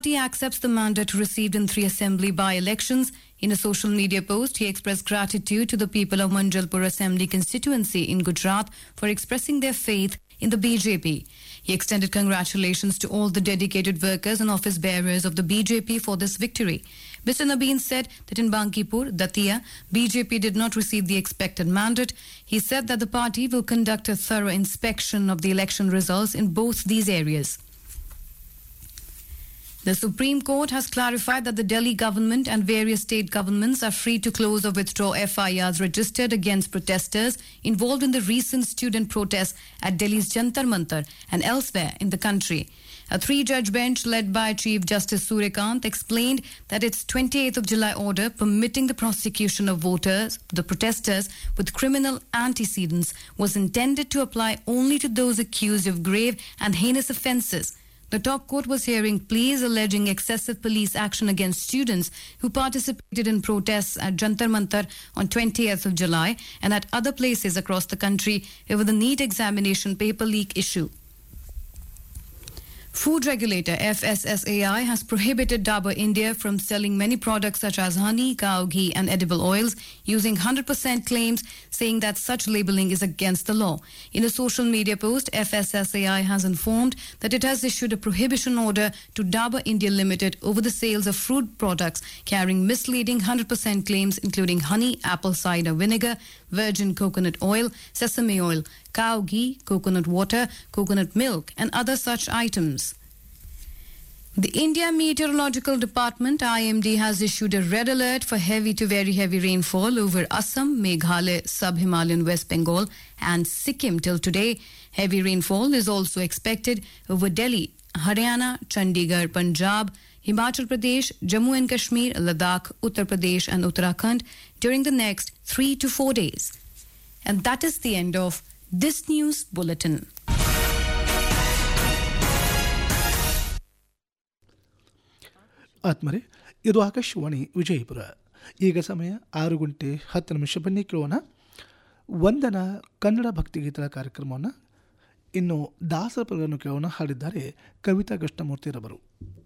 party accepts the mandate received in 3 assembly by-elections. In a social media post, he expressed gratitude to the people of Manjalpur Assembly constituency in Gujarat for expressing their faith in the BJP. He extended congratulations to all the dedicated workers and office bearers of the BJP for this victory. Mr. Nabeen said that in Bankipur, Datia, BJP did not receive the expected mandate. He said that the party will conduct a thorough inspection of the election results in both these areas. The Supreme Court has clarified that the Delhi government and various state governments are free to close or withdraw FIRs registered against protesters involved in the recent student protests at Delhi's Jantar Mantar and elsewhere in the country. A 3-judge bench led by Chief Justice Suryakant explained that its 28th of July order permitting the prosecution of the protesters with criminal antecedents was intended to apply only to those accused of grave and heinous offences. The top court was hearing pleas alleging excessive police action against students who participated in protests at Jantar Mantar on 20th of July and at other places across the country over the NEET examination paper leak issue. Food regulator FSSAI has prohibited Dabur India from selling many products such as honey, cow ghee and edible oils using 100% claims, saying that such labeling is against the law. In a social media post, FSSAI has informed that it has issued a prohibition order to Dabur India Limited over the sales of fruit products carrying misleading 100% claims including honey, apple cider vinegar, virgin coconut oil, sesame oil, cow ghee, coconut water, coconut milk and other such items. The India Meteorological Department IMD has issued a red alert for heavy to very heavy rainfall over Assam, Meghalaya, Sub-Himalayan West Bengal and Sikkim till today. Heavy rainfall is also expected over Delhi, Haryana, Chandigarh, Punjab, Himachal Pradesh, Jammu and Kashmir, Ladakh, Uttar Pradesh and Uttarakhand during the next 3 to 4 days. And that is the end of this news bulletin. ಆತ್ಮರೆ ಇದು ಆಕಾಶವಾಣಿ ವಿಜಯಪುರ. ಈಗ ಸಮಯ 6:10 ಬನ್ನಿ ಕೇಳೋಣ ವಂದನ ಕನ್ನಡ ಭಕ್ತಿಗೀತಗಳ ಕಾರ್ಯಕ್ರಮವನ್ನು. ಇನ್ನು ದಾಸರ ಪದಗಳನ್ನು ಕೇಳೋಣ. ಹಾಡಿದ್ದಾರೆ ಕವಿತಾ ಕೃಷ್ಣಮೂರ್ತಿರವರು.